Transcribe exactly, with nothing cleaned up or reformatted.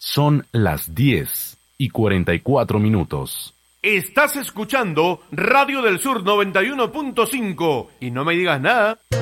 Son las diez y cuarenta y cuatro minutos. Estás escuchando Radio del Sur noventa y uno punto cinco y no me digas nada.